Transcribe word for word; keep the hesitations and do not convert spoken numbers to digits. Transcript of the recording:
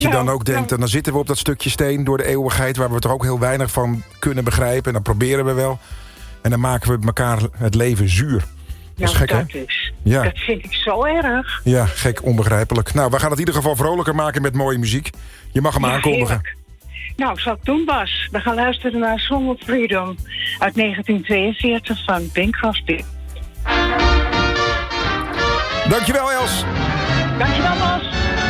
je Nou, dan ook denkt, nou. en dan zitten we op dat stukje steen door de eeuwigheid... waar we toch ook heel weinig van kunnen begrijpen. En dan proberen we wel. En dan maken we elkaar het leven zuur. Dat is Nou, gek, hè? dat is. Ja. Dat vind ik zo erg. Ja, gek, onbegrijpelijk. Nou, we gaan het in ieder geval vrolijker maken met mooie muziek. Je mag hem Ja, aankondigen. heerlijk. Nou, zal ik doen, Bas. We gaan luisteren naar Song of Freedom uit negentien tweeënveertig van Bing Crosby. Dankjewel, Els. Dankjewel, Bas.